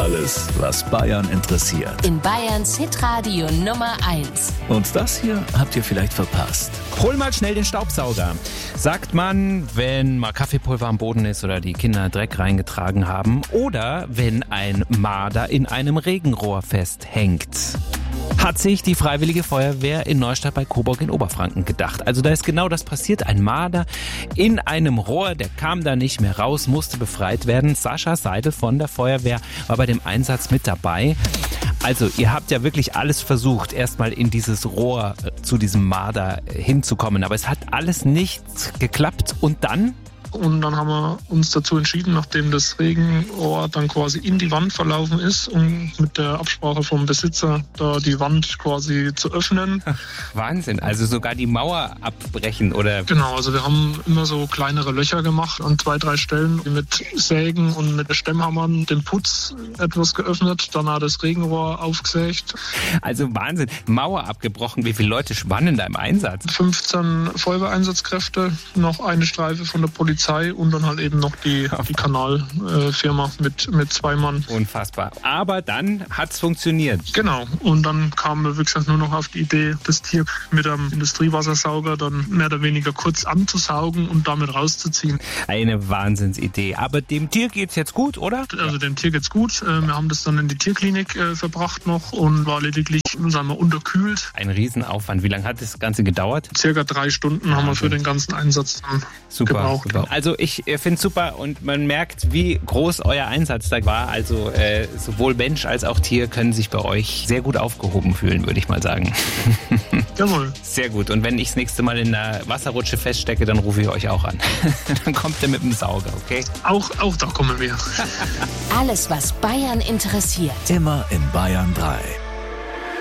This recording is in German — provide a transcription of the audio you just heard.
Alles, was Bayern interessiert. In Bayerns Hitradio Nummer 1. Und das hier habt ihr vielleicht verpasst. Hol mal schnell den Staubsauger, sagt man, wenn mal Kaffeepulver am Boden ist oder die Kinder Dreck reingetragen haben oder wenn ein Marder in einem Regenrohr festhängt. Hat sich die Freiwillige Feuerwehr in Neustadt bei Coburg in Oberfranken gedacht. Also da ist genau das passiert. Ein Marder in einem Rohr, der kam da nicht mehr raus, musste befreit werden. Sascha Seidel von der Feuerwehr war bei dem Einsatz mit dabei. Also ihr habt ja wirklich alles versucht, erstmal in dieses Rohr zu diesem Marder hinzukommen. Aber es hat alles nicht geklappt. Und dann? Und dann haben wir uns dazu entschieden, nachdem das Regenrohr dann quasi in die Wand verlaufen ist, um mit der Absprache vom Besitzer da die Wand quasi zu öffnen. Wahnsinn, also sogar die Mauer abbrechen, oder? Genau, also wir haben immer so kleinere Löcher gemacht an 2, 3 Stellen mit Sägen und mit Stemmhammern den Putz etwas geöffnet, dann hat das Regenrohr aufgesägt. Also Wahnsinn, Mauer abgebrochen, wie viele Leute waren denn da im Einsatz? 15 Feuerwehreinsatzkräfte, noch eine Streife von der Polizei und dann halt eben noch die Kanalfirma mit 2 Mann. Unfassbar. Aber dann hat's funktioniert. Genau. Und dann kamen wir, wie gesagt, nur noch auf die Idee, das Tier mit einem Industriewassersauger dann mehr oder weniger kurz anzusaugen und damit rauszuziehen. Eine Wahnsinnsidee. Aber dem Tier geht's jetzt gut, oder? Also dem Tier geht's gut. Wir haben das dann in die Tierklinik verbracht noch und war lediglich, sagen wir, unterkühlt. Ein Riesenaufwand. Wie lange hat das Ganze gedauert? Circa 3 Stunden haben wir für den ganzen Einsatz dann gebraucht. Super. Also ich finde es super und man merkt, wie groß euer Einsatz da war. Also sowohl Mensch als auch Tier können sich bei euch sehr gut aufgehoben fühlen, würde ich mal sagen. Jawohl. Sehr gut. Und wenn ich das nächste Mal in der Wasserrutsche feststecke, dann rufe ich euch auch an. Dann kommt ihr mit dem Sauger, okay? Auch da kommen wir. Alles, was Bayern interessiert. Immer in Bayern 3.